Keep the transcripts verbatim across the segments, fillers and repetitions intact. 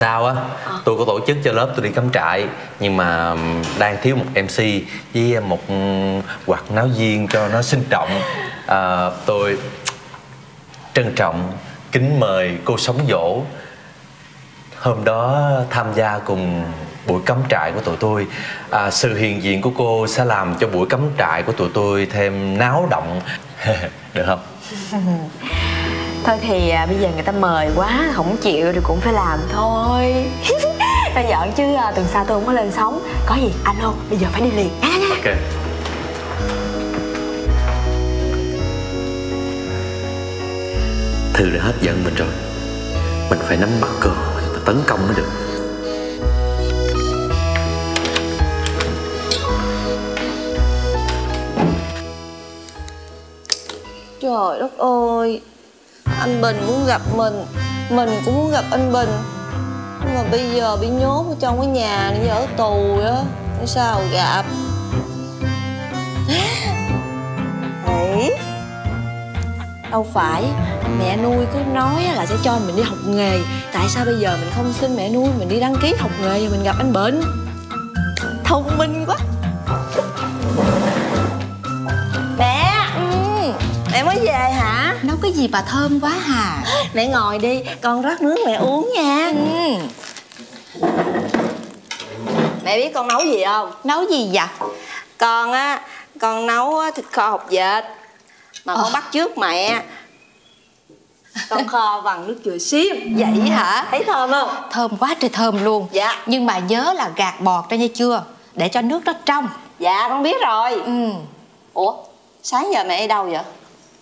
Sao á, à. tôi có tổ chức cho lớp tôi đi cắm trại, nhưng mà đang thiếu một em xê với một hoạt náo viên cho nó sinh động. à, Tôi trân trọng kính mời cô Sống Dỗ hôm đó tham gia cùng buổi cắm trại của tụi tôi. à, Sự hiện diện của cô sẽ làm cho buổi cắm trại của tụi tôi thêm náo động. Được không? Thôi thì à, bây giờ người ta mời quá, không chịu thì cũng phải làm thôi. Ta giỡn chứ à, tuần sau tôi không có lên sóng. Có gì alo, bây giờ phải đi liền. À, ok. Thư đã hết giận mình rồi, mình phải nắm bắt cơ hội và tấn công mới được. Trời đất ơi, anh Bình muốn gặp mình, mình cũng muốn gặp anh Bình, nhưng mà bây giờ bị nhốt ở trong cái nhà này, giờ ở tù á, sao gặp? Ấy, đâu phải mẹ nuôi cứ nói là sẽ cho mình đi học nghề, tại sao bây giờ mình không xin mẹ nuôi mình đi đăng ký học nghề và mình gặp anh Bình? Thông minh quá. Mẹ, ừ, mẹ mới về hả? Nấu cái gì bà thơm quá hà. Mẹ ngồi đi, con rót nước mẹ uống nha. Ừ. Mẹ biết con nấu gì không? Nấu gì vậy? Con á, con nấu thịt kho hột vịt. Mà con ờ. bắt chước mẹ. Con kho bằng nước dừa xiêm. Vậy hả? Thấy thơm không? Thơm quá trời thơm luôn. Dạ. Nhưng mà nhớ là gạt bọt ra nha chưa, để cho nước nó trong. Dạ con biết rồi. Ừ. Ủa, sáng giờ mẹ đi đâu vậy?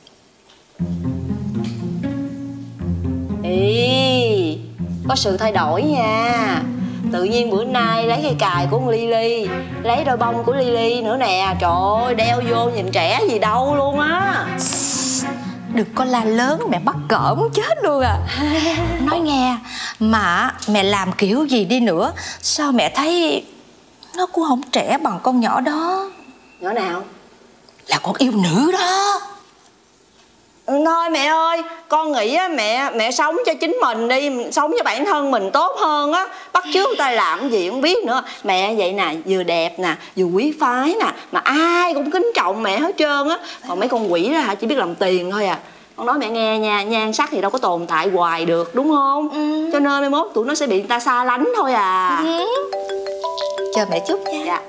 Ý, có sự thay đổi nha. Tự nhiên bữa nay lấy cây cài của con Lily, lấy đôi bông của Lily nữa nè. Trời ơi, đeo vô nhìn trẻ gì đâu luôn á. Đừng có la lớn, mẹ mắc cỡ muốn chết luôn à. Nói nghe, mà mẹ làm kiểu gì đi nữa, sao mẹ thấy nó cũng không trẻ bằng con nhỏ đó. Nhỏ nào? Là con yêu nữ đó. Ừ, thôi mẹ ơi, con nghĩ á, mẹ mẹ sống cho chính mình đi, sống cho bản thân mình tốt hơn á. Bắt chước người ta làm gì không biết nữa. Mẹ vậy nè, vừa đẹp nè, vừa quý phái nè, mà ai cũng kính trọng mẹ hết trơn á. Còn mấy con quỷ đó hả, chỉ biết làm tiền thôi à. Con nói mẹ nghe nha, nhan sắc thì đâu có tồn tại hoài được, đúng không? Ừ. Cho nên mai mốt tụi nó sẽ bị người ta xa lánh thôi à. Ừ. Chờ mẹ chút nha. Dạ.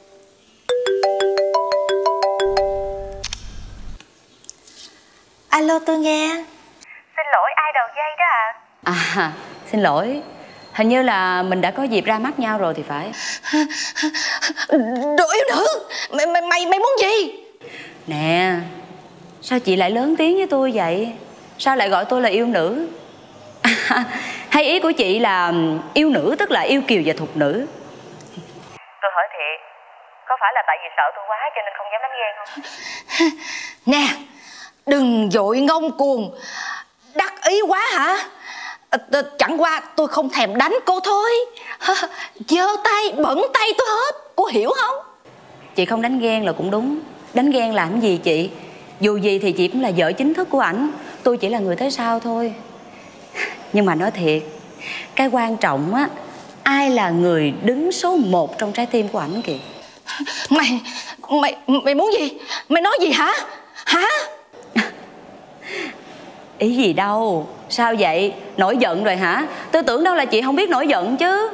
Alo, tôi nghe. Xin lỗi, ai đầu dây đó ạ? À? À, xin lỗi. Hình như là mình đã có dịp ra mắt nhau rồi thì phải. Đồ yêu nữ, mày, mày, mày, mày muốn gì? Nè, sao chị lại lớn tiếng với tôi vậy? Sao lại gọi tôi là yêu nữ? À, hay ý của chị là yêu nữ tức là yêu kiều và thục nữ? Tôi hỏi thiệt, có phải là tại vì sợ tôi quá cho nên không dám đánh ghen không? Nè, đừng vội ngông cuồng, đắc ý quá hả? Chẳng qua tôi không thèm đánh cô thôi. Giơ tay, bẩn tay tôi hết, cô hiểu không? Chị không đánh ghen là cũng đúng. Đánh ghen làm gì chị? Dù gì thì chị cũng là vợ chính thức của ảnh, tôi chỉ là người tới sau thôi. Nhưng mà nói thiệt, cái quan trọng á, ai là người đứng số một trong trái tim của ảnh kìa. Mày, mày, mày muốn gì? Mày nói gì hả? Hả? Ý gì đâu, sao vậy? Nổi giận rồi hả? Tôi tưởng đâu là chị không biết nổi giận chứ.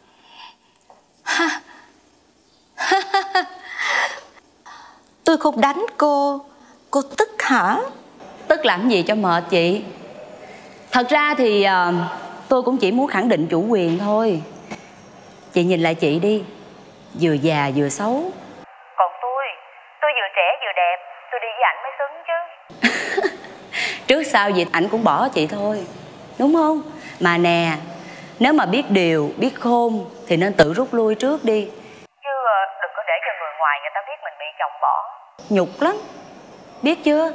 Tôi không đánh cô, cô tức hả? Tức làm gì cho mệt chị. Thật ra thì uh, tôi cũng chỉ muốn khẳng định chủ quyền thôi. Chị nhìn lại chị đi, vừa già vừa xấu. Còn tôi, tôi vừa trẻ vừa đẹp, tôi đi với ảnh mới xứng chứ. Trước sau gì ảnh cũng bỏ chị thôi, đúng không? Mà nè, nếu mà biết điều, biết khôn thì nên tự rút lui trước đi, chứ đừng có để cho người ngoài người ta biết mình bị chồng bỏ. Nhục lắm, biết chưa?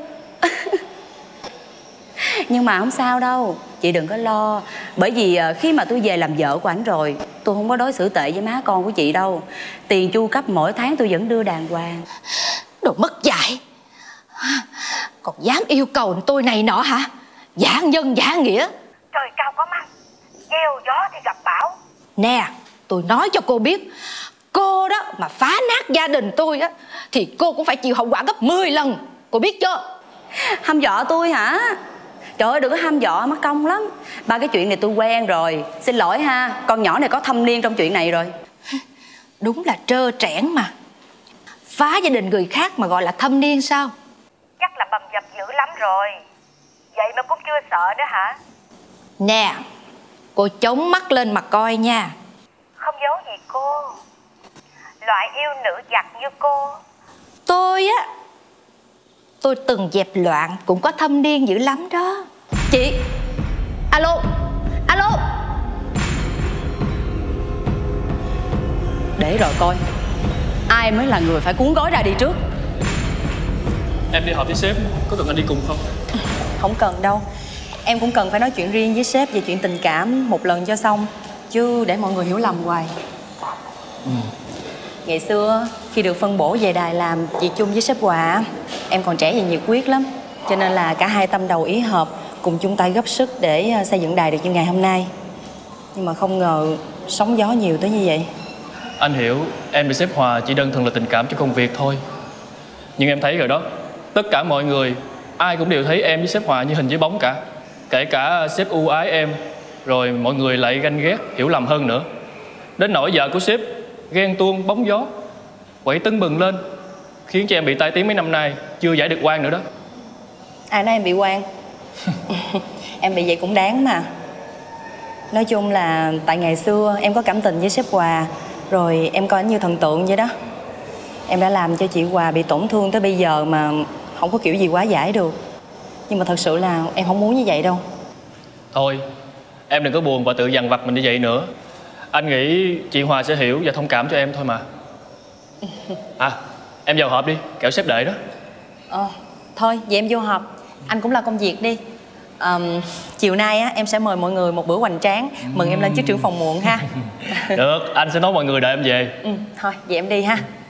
Nhưng mà không sao đâu, chị đừng có lo. Bởi vì khi mà tôi về làm vợ của ảnh rồi, tôi không có đối xử tệ với má con của chị đâu. Tiền chu cấp mỗi tháng tôi vẫn đưa đàng hoàng. Đồ mất dạy, còn dám yêu cầu tôi này nọ hả? Giả nhân giả nghĩa. Trời cao có mắt, Gieo gió thì gặp bão. Nè, tôi nói cho cô biết, cô đó mà phá nát gia đình tôi á thì cô cũng phải chịu hậu quả gấp mười lần. Cô biết chưa? Hăm dọa tôi hả? Trời ơi, đừng có hăm dọa, mất công lắm. Ba cái chuyện này tôi quen rồi. Xin lỗi ha, con nhỏ này có thâm niên trong chuyện này rồi. Đúng là trơ trẽn mà. Phá gia đình người khác mà gọi là thâm niên sao? Chắc là bầm dập dữ lắm rồi. Vậy mà cũng chưa sợ nữa hả? Nè, cô chống mắt lên mà coi nha. Không giấu gì cô. Loại yêu nữ giặc như cô. Tôi á, tôi từng dẹp loạn cũng có thâm niên dữ lắm đó. Chị, alo, alo. Để rồi coi ai mới là người phải cuốn gói ra đi trước. Em đi họp với sếp, có cần anh đi cùng không? Không cần đâu. Em cũng cần phải nói chuyện riêng với sếp về chuyện tình cảm một lần cho xong, chứ để mọi người hiểu lầm hoài. ừ. Ngày xưa khi được phân bổ về đài làm việc chung với sếp Hòa, em còn trẻ và nhiệt huyết lắm, cho nên là cả hai tâm đầu ý hợp, cùng chung tay góp sức để xây dựng đài được như ngày hôm nay. Nhưng mà không ngờ sóng gió nhiều tới như vậy. Anh hiểu em và sếp Hòa chỉ đơn thuần là tình cảm cho công việc thôi. Nhưng em thấy rồi đó, tất cả mọi người ai cũng đều thấy em với sếp Hòa như hình với bóng cả. Kể cả sếp ưu ái em, rồi mọi người lại ganh ghét, hiểu lầm hơn nữa. Đến nỗi vợ của sếp ghen tuông bóng gió, quậy tưng bừng lên, khiến cho em bị tai tiếng mấy năm nay, chưa giải được oan nữa đó. Ai nói em bị oan? Em bị vậy cũng đáng mà. Nói chung là tại ngày xưa em có cảm tình với sếp Hòa, rồi em coi anh như thần tượng vậy đó. Em đã làm cho chị Hòa bị tổn thương tới bây giờ mà không có kiểu gì quá giải được. Nhưng mà thật sự là em không muốn như vậy đâu. Thôi, em đừng có buồn và tự dằn vặt mình như vậy nữa. Anh nghĩ chị Hòa sẽ hiểu và thông cảm cho em thôi mà. À, em vào họp đi, kẻo sếp đợi đó. Ờ, thôi vậy em vô họp. Anh cũng lo công việc đi. um, Chiều nay á, em sẽ mời mọi người một bữa hoành tráng, mừng em lên chức trưởng phòng muộn ha. Được, anh sẽ nói mọi người đợi em về. Ừ, thôi vậy em đi ha.